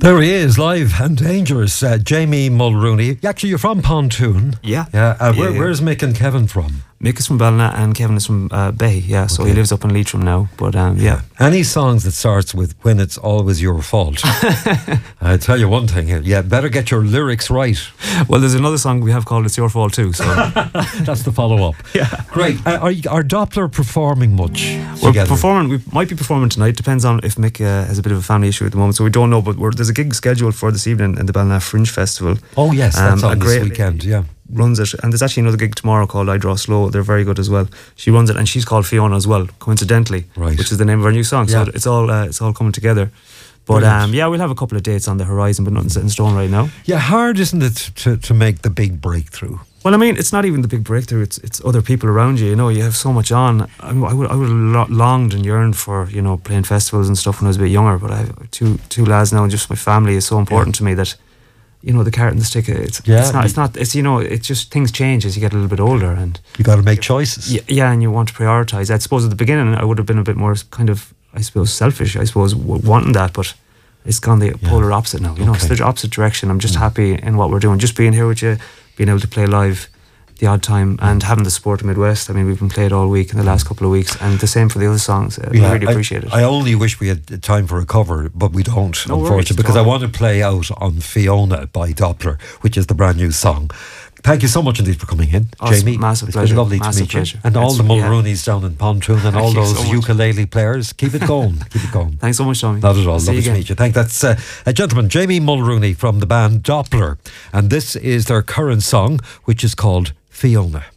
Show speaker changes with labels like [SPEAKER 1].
[SPEAKER 1] There he is, live and dangerous. Jamie Mulrooney. Actually, you're from Pontoon.
[SPEAKER 2] Yeah.
[SPEAKER 1] Where's Mick and Kevin from?
[SPEAKER 2] Mick is from Ballina and Kevin is from Bay. Yeah, so he lives up in Leitrim now. But yeah.
[SPEAKER 1] Any songs that starts with "When It's Always Your Fault"? I tell you one thing. Yeah, better get your lyrics right.
[SPEAKER 2] Well, there's another song we have called "It's Your Fault" too. So
[SPEAKER 1] that's the follow-up.
[SPEAKER 2] Yeah.
[SPEAKER 1] Great. Are Doppler performing much?
[SPEAKER 2] We're performing. We might be performing tonight. Depends on if Mick has a bit of a family issue at the moment, so we don't know. But there's a gig scheduled for this evening in the Ballina Fringe Festival.
[SPEAKER 1] Oh yes, that's on this weekend. Yeah.
[SPEAKER 2] Runs it, and there's actually another gig tomorrow called I Draw Slow. They're very good as well. She runs it, and she's called Fiona as well, coincidentally,
[SPEAKER 1] right,
[SPEAKER 2] which is the name of her new song. So it's all coming together. But yeah, we'll have a couple of dates on the horizon, but nothing's set in stone right now.
[SPEAKER 1] Yeah, hard, isn't it, to make the big breakthrough?
[SPEAKER 2] Well, I mean, it's not even the big breakthrough. It's other people around you. You know, you have so much on. I would have longed and yearned for playing festivals and stuff when I was a bit younger. But I have two lads now, and just my family is so important to me that. The carrot and the stick. It's just things change as you get a little bit older, and
[SPEAKER 1] you got to make choices.
[SPEAKER 2] Yeah, and you want to prioritise. I suppose at the beginning I would have been a bit more kind of, I suppose, selfish. I suppose wanting that, but it's gone the polar opposite now. It's the opposite direction. I'm just happy in what we're doing. Just being here with you, being able to play live the odd time, and having the support of Midwest. I mean, we've been played all week in the last couple of weeks, and the same for the other songs. I really appreciate it.
[SPEAKER 1] I only wish we had time for a cover, but we don't, unfortunately, because I want to play out on Fiona by Doppler, which is the brand new song. Thank you so much indeed for coming in, Jamie.
[SPEAKER 2] Massive
[SPEAKER 1] it's
[SPEAKER 2] pleasure.
[SPEAKER 1] Been lovely to meet you. And all the Mulroonies down in Pontoon and all those ukulele players. Keep it going. Keep it going.
[SPEAKER 2] Thanks so much, Tommy.
[SPEAKER 1] Not at all. Lovely to meet you. That's a gentleman, Jamie Mulrooney from the band Doppler. And this is their current song, which is called Fiona.